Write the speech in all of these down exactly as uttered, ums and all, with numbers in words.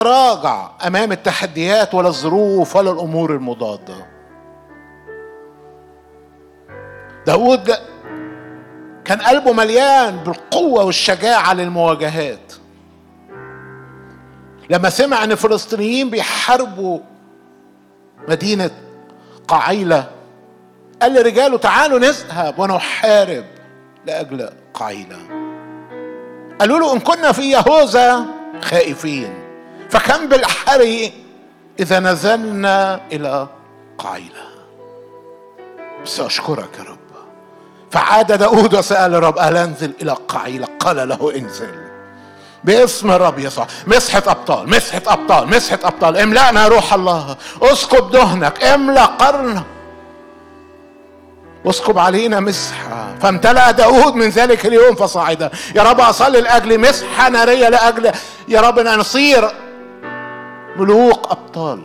راجع امام التحديات ولا الظروف ولا الامور المضاده. داود كان قلبه مليان بالقوه والشجاعه للمواجهات. لما سمع ان الفلسطينيين بيحاربوا مدينه قعيله قال لرجاله تعالوا نذهب ونحارب لاجل قعيله. قالوا له ان كنا في يهوذا خائفين فكم بالحري اذا نزلنا الى قعيله. بس اشكرك يا رب. فعاد داود وسأل الرب هل انزل الى قعيله؟ قال له انزل باسم الرب يسوع. مسحة ابطال، مسحة ابطال، مسحة ابطال. املأنا روح الله، اسكب دهنك، املأ قرن، اسكب علينا مسحة. فامتلأ داود من ذلك اليوم فصعد. يا رب اصلي لاجل مسحة نارية، لاجل يا رب ان نصير ملوك ابطال،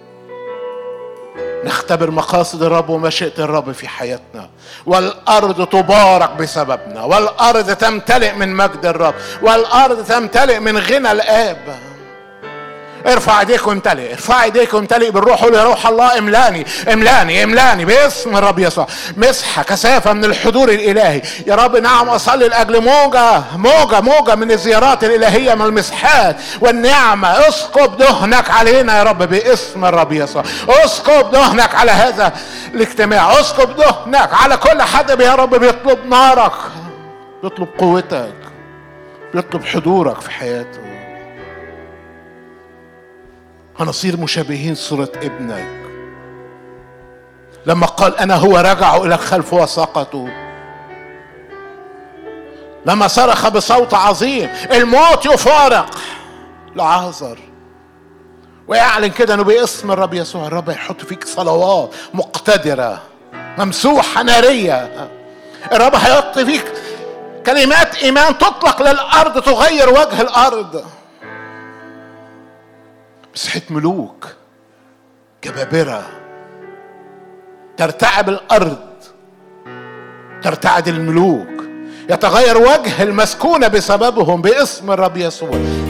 نختبر مقاصد الرب ومشيئة الرب في حياتنا، والأرض تبارك بسببنا، والأرض تمتلئ من مجد الرب، والأرض تمتلئ من غنى الآب. ارفع ايديك وامتلئ، ارفع ايديك وامتلئ بالروح. قول يا روح الله املاني املاني املاني باسم الرب يسوع. مسحة كثافة من الحضور الإلهي يا رب. نعم أصلي لأجل موجة موجة موجة من الزيارات الإلهية، من المسحات والنعمة. اسكب دهنك علينا يا رب باسم الرب يسوع. اسكب دهنك على هذا الاجتماع، اسكب دهنك على كل حد يا رب بيطلب نارك، بيطلب قوتك، بيطلب حضورك في حياته. هنصير مشابهين صورة ابنك. لما قال أنا هو رجعوا إلى الخلف وسقطوا، لما صرخ بصوت عظيم الموت يفارق لعازر ويعلن كده أنه باسم الرب يسوع الرب يحط فيك صلوات مقتدرة ممسوحة نارية. الرب هيحط فيك كلمات إيمان تطلق للأرض تغير وجه الأرض. مسحة ملوك جبابرة ترتعب الأرض، ترتعد الملوك، يتغير وجه المسكونة بسببهم باسم الرب يسوع.